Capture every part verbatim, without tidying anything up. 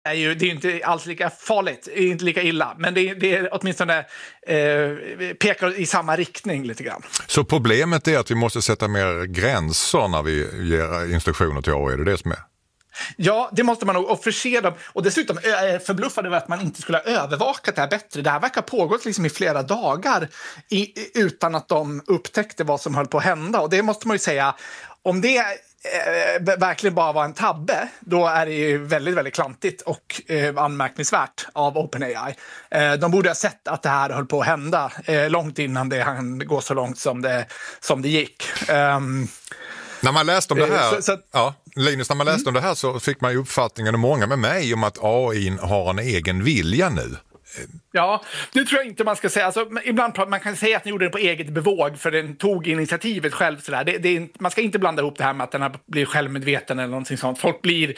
är ju, det är ju inte alls lika farligt, inte lika illa, men det, det är åtminstone eh, pekar i samma riktning lite grann. Så problemet är att vi måste sätta mer gränser när vi ger instruktioner till A I, är det det som är? Ja, det måste man nog, och förse dem. Och dessutom är jag förbluffad över att man inte skulle ha övervakat det här bättre. Det här verkar ha pågått liksom i flera dagar i, utan att de upptäckte vad som höll på att hända. Och det måste man ju säga, om det eh, verkligen bara var en tabbe, då är det ju väldigt, väldigt klantigt och eh, anmärkningsvärt av OpenAI. Eh, de borde ha sett att det här höll på att hända eh, långt innan det hann gå så långt som det, som det gick. Um, När man läste om det här, så, så att, ja, Linus, när man läste mm. om det här så fick man ju uppfattningen, och många med mig, om att A I har en egen vilja nu. Ja, det tror jag inte man ska säga. Alltså, ibland man kan säga att den gjorde det på eget bevåg, för den tog initiativet själv. Sådär. Det, det är, man ska inte blanda ihop det här med att den blir självmedveten eller någonting sånt. Folk blir...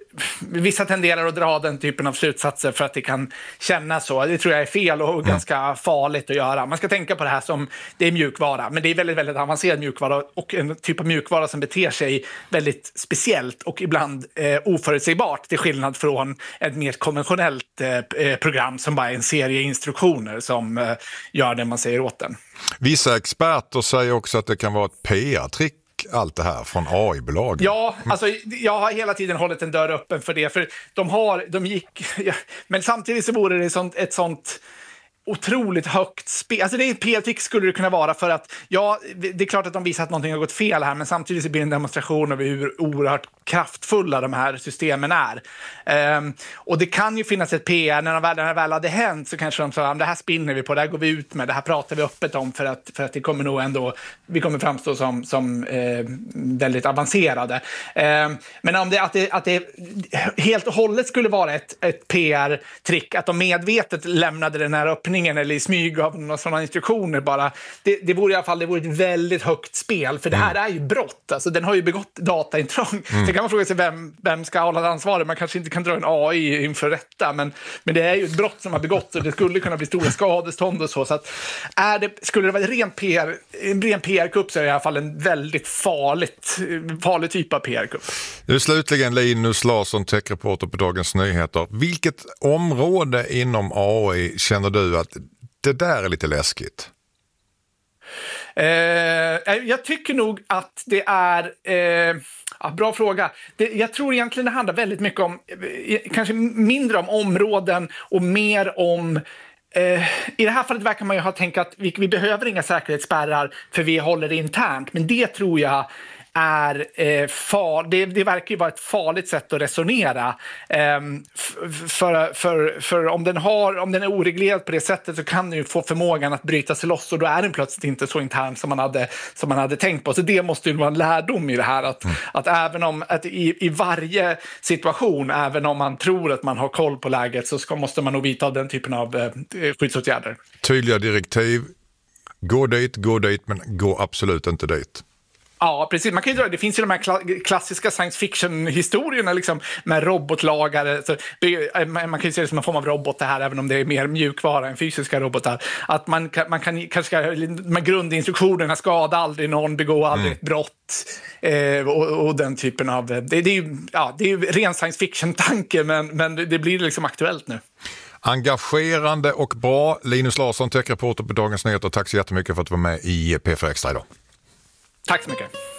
Vissa tenderar att dra den typen av slutsatser för att det kan kännas så. Det tror jag är fel och ganska farligt att göra. Man ska tänka på det här som det är mjukvara, men det är väldigt, väldigt avancerad mjukvara och en typ av mjukvara som beter sig väldigt speciellt och ibland eh, oförutsägbart, till skillnad från ett mer konventionellt eh, program som bara är en serie instruktioner som eh, gör det man säger åt den. Vissa experter säger också att det kan vara ett P R-trick, allt det här från A I-bolag. Ja, alltså jag har hela tiden hållit en dörr öppen för det, för de har, de gick, ja, men samtidigt så vore det sånt, ett sånt otroligt högt spel. Alltså det är ett P R-trick skulle det kunna vara, för att ja, det är klart att de visar att någonting har gått fel här, men samtidigt så blir det en demonstration av hur oerhört kraftfulla de här systemen är. Um, och det kan ju finnas ett P R, när de väl, när det väl hade hänt så kanske de sa, det här spinner vi på, det här går vi ut med, det här pratar vi öppet om, för att, för att det kommer nog ändå, vi kommer framstå som, som eh, väldigt avancerade. Um, men om det, att, det, att det helt och hållet skulle vara ett, ett P R-trick, att de medvetet lämnade den här öppningen eller i smyg av några sådana instruktioner bara, det, det vore i alla fall det vore ett väldigt högt spel, för det här är ju brott, alltså den har ju begått dataintrång. Mm. Så kan man fråga sig vem, vem ska hålla ansvaret, man kanske inte kan dra en A I inför rätta, men, men det är ju ett brott som har begått och det skulle kunna bli stora skadestånd och så, så att är det, skulle det vara en ren P R, en ren P R-kupp, så är det i alla fall en väldigt farligt, farlig typ av P R-kupp. Nu slutligen, Linus Larsson, techreporter på Dagens Nyheter. Vilket område inom A I känner du att det där är lite läskigt? Eh, jag tycker nog att det är... Eh, ja, bra fråga. Det, jag tror egentligen det handlar väldigt mycket om... Eh, kanske mindre om områden och mer om... Eh, I det här fallet verkar man ju ha tänkt att vi, vi behöver inga säkerhetsspärrar för vi håller det internt. Men det tror jag... är eh, far, det, det verkar ju vara ett farligt sätt att resonera. Eh, för, för, för om den har, om den är oreglerad på det sättet så kan den ju få förmågan att bryta sig loss, och då är den plötsligt inte så intern som man hade, som man hade tänkt på. Så det måste ju vara en lärdom i det här, att, mm. att även om att i, i varje situation, även om man tror att man har koll på läget, så ska, måste man nog vidta den typen av eh, skyddsåtgärder. Tydliga direktiv, gå dit, gå dit, men gå absolut inte dit. Ja, precis. Man kan ju dra, det finns ju de här kla- klassiska science fiction-historierna liksom, med robotlagare. Så, man kan ju se det som en form av robot det här, även om det är mer mjukvara än fysiska robotar. Att man, man kan kanske med grundinstruktionerna skada aldrig någon, begå aldrig mm. ett brott eh, och, och den typen av... Det, det är ju ja, det är ju ren science fiction-tanke, men, men det blir liksom aktuellt nu. Engagerande och bra. Linus Larsson, techreporter på Dagens Nyheter. Tack så jättemycket för att du var med i P fyra Extra idag. Tack så mycket.